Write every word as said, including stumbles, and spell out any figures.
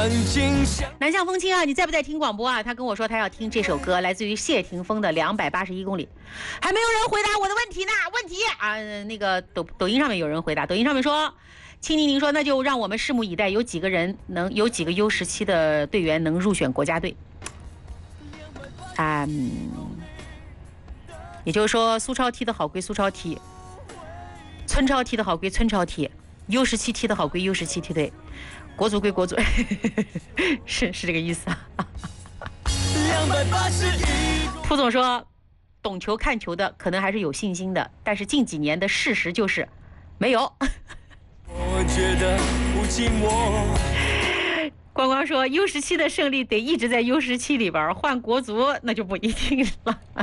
南向风轻啊，你在不在听广播啊？他跟我说他要听这首歌，来自于谢霆锋的《两百八十一公里》。还没有人回答我的问题呢？问题啊，那个抖抖音上面有人回答，抖音上面说，青宁宁说，那就让我们拭目以待，有几个人能有几个 U 十七的队员能入选国家队。嗯，也就是说，苏超踢得好归苏超踢，村超踢得好归村超踢 ，U 十七踢得好归 U 十七梯队。国足归国足，是是这个意思啊。蒲总说，懂球看球的可能还是有信心的，但是近几年的事实就是没有。我觉得不寂寞。光光说 U 十七的胜利得一直在 U 十七里边，换国足那就不一定了。